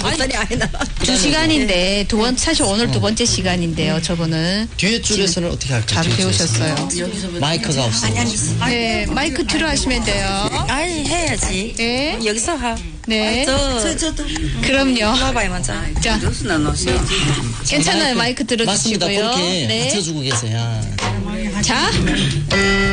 목소리 아니나. 2시간인데 사실 오늘 두 번째 시간인데요. 저거는 뒤에 줄에서는 어떻게 할까요? 잘 배우셨어요. 마이크가 없어요. 네, 마이크 뒤로 하시면 돼요. 아이 해야지. 네. 여기서 하. 네. 저도. 그럼요. 봐봐요 먼저. 자, 괜찮아요. 마이크 맞습니다. 들어주시고요. 그렇게 네. 받쳐주고 계세요. 자.